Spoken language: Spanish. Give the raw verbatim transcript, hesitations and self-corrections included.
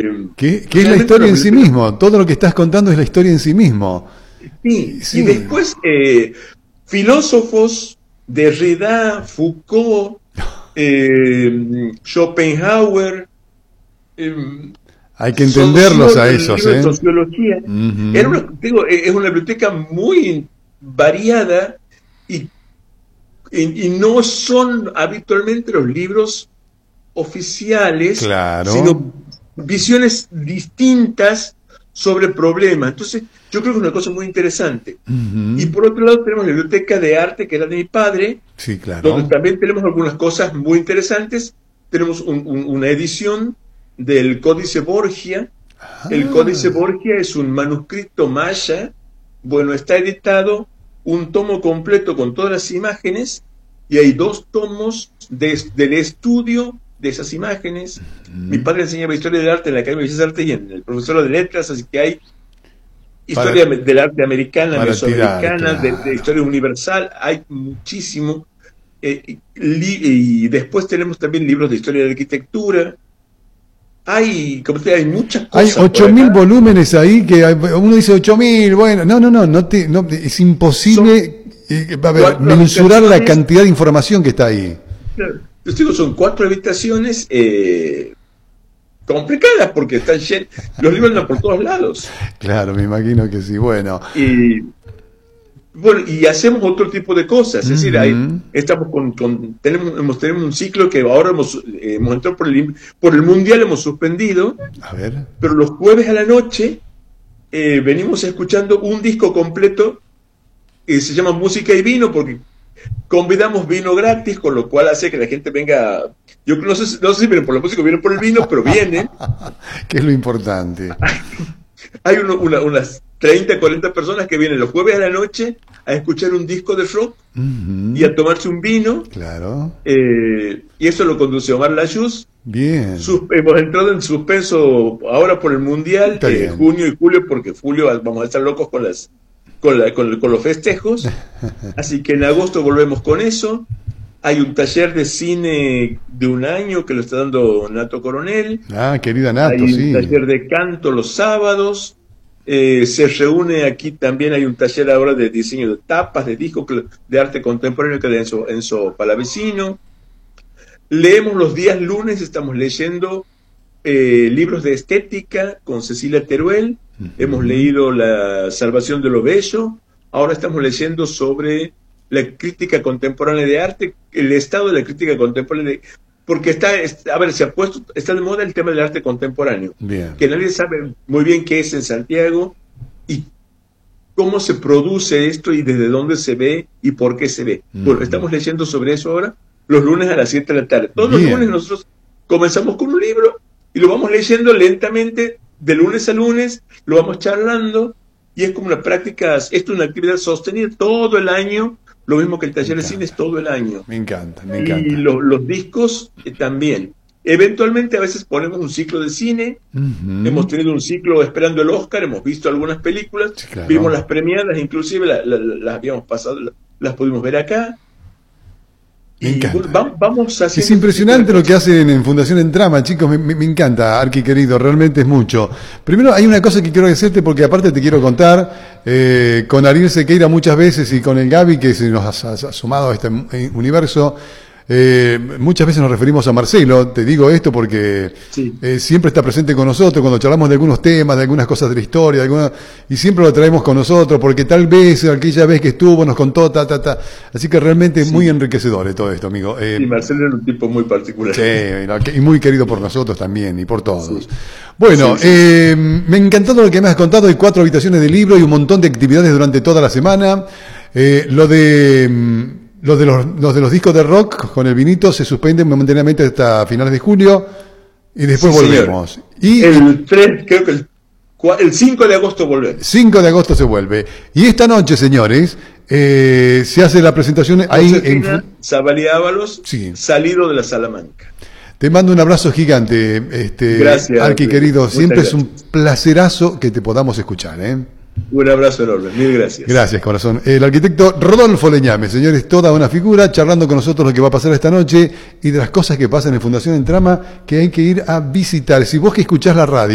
que, que es la historia en sí mismo. Todo lo que estás contando es la historia en sí mismo. Sí, sí. Y después eh, filósofos, Derrida, Foucault, eh, Schopenhauer. Eh, Hay que entenderlos a esos, ¿eh? Sociología. Uh-huh. Era una, digo, es una biblioteca muy variada y, y, y no son habitualmente los libros oficiales, claro. sino visiones distintas sobre problemas. Entonces, yo creo que es una cosa muy interesante. Uh-huh. Y por otro lado tenemos la biblioteca de arte, que era de mi padre, sí, claro. donde también tenemos algunas cosas muy interesantes. Tenemos un, un, una edición del Códice Borgia. Ah. El Códice Borgia es un manuscrito maya. Bueno, está editado un tomo completo con todas las imágenes, y hay dos tomos de, del estudio de esas imágenes. Mm. Mi padre enseñaba historia del arte en la Academia de Bellas Artes y en el profesor de letras, así que hay historia para, del arte americana, mesoamericana, claro. de, de historia universal, hay muchísimo. Eh, li, y después tenemos también libros de historia de arquitectura. Hay, como te, hay muchas cosas. Hay ocho mil volúmenes ahí, que hay, uno dice ocho mil, bueno, no, no, no, no, te, no es imposible eh, a ver, mensurar la cantidad de información que está ahí. Claro. Yo digo, son cuatro habitaciones eh, complicadas porque están llenas, los libros andan por todos lados. Claro, me imagino que sí, bueno. Y bueno, y hacemos otro tipo de cosas, es uh-huh. decir, ahí estamos con, con tenemos, hemos, tenemos un ciclo que ahora hemos, eh, hemos entrado por el, por el Mundial, hemos suspendido, a ver. Pero los jueves a la noche eh, venimos escuchando un disco completo que se llama Música y Vino, porque convidamos vino gratis, con lo cual hace que la gente venga. Yo no sé, no sé si vienen por la música o vienen por el vino, pero vienen. ¿Qué es lo importante? Hay uno, una, unas treinta, cuarenta personas que vienen los jueves a la noche a escuchar un disco de rock uh-huh. y a tomarse un vino. Claro. Eh, y eso lo conduce Omar Layuz. Bien. Sus, hemos entrado en suspenso ahora por el Mundial, eh, junio y julio, porque julio vamos a estar locos con las con, la, con, con los festejos. Así que en agosto volvemos con eso. Hay un taller de cine de un año que lo está dando Nato Coronel. Ah, querida Nato, hay un sí. taller de canto los sábados. Eh, se reúne aquí también, hay un taller ahora de diseño de tapas, de discos, de arte contemporáneo que de Enzo, Enzo Palavecino. Leemos los días lunes, estamos leyendo eh, libros de estética con Cecilia Teruel. Uh-huh. Hemos leído La Salvación de lo Bello. Ahora estamos leyendo sobre la crítica contemporánea de arte, el estado de la crítica contemporánea de, porque está, a ver, se ha puesto, está de moda el tema del arte contemporáneo, bien. Que nadie sabe muy bien qué es en Santiago y cómo se produce esto y desde dónde se ve y por qué se ve. Uh-huh. Bueno, estamos leyendo sobre eso ahora, los lunes a las siete de la tarde. Todos bien. Los lunes nosotros comenzamos con un libro y lo vamos leyendo lentamente, de lunes a lunes, lo vamos charlando, y es como una práctica, esto es una actividad sostenida todo el año. Lo mismo que el taller de cine es todo el año. Me encanta, me encanta. Y lo, los discos eh, también. Eventualmente a veces ponemos un ciclo de cine. Uh-huh. Hemos tenido un ciclo esperando el Oscar, hemos visto algunas películas, sí, claro. Vimos las premiadas, inclusive la, la, la, las habíamos pasado, la, las pudimos ver acá. Me y encanta. Va, vamos a es impresionante lo que hacen en Fundación en Trama, chicos, me, me, me encanta, Arqui querido, realmente es mucho. Primero hay una cosa que quiero decirte, porque aparte te quiero contar, eh, con Ariel Sequeira muchas veces y con el Gaby, que se nos ha, ha sumado a este universo, eh, muchas veces nos referimos a Marcelo. Te digo esto porque sí. eh, siempre está presente con nosotros cuando charlamos de algunos temas, de algunas cosas de la historia, de alguna, y siempre lo traemos con nosotros porque tal vez aquella vez que estuvo nos contó ta ta ta, así que realmente es sí. muy enriquecedor todo esto, amigo. Eh, y Marcelo era un tipo muy particular, sí, y muy querido por nosotros también y por todos. Sí. Bueno, sí, sí. Eh, me encantó lo que me has contado. Hay cuatro habitaciones de libro y un montón de actividades durante toda la semana. Eh, lo de Los de los, los de los discos de rock con el vinito se suspenden momentáneamente hasta finales de julio y después sí, volvemos. Y el tres, creo que el, el cinco de agosto volvemos. cinco de agosto se vuelve. Y esta noche, señores, eh, se hace la presentación ahí Josefina en Zavalía Ábalos, sí. salido de la Salamanca. Te mando un abrazo gigante, este, gracias, Arqui querido. Siempre gracias. Es un placerazo que te podamos escuchar, ¿eh? Un abrazo enorme, mil gracias. Gracias, corazón. El arquitecto Rodolfo Leñame, señores, toda una figura, charlando con nosotros lo que va a pasar esta noche y de las cosas que pasan en Fundación en Trama que hay que ir a visitar. Si vos que escuchás la radio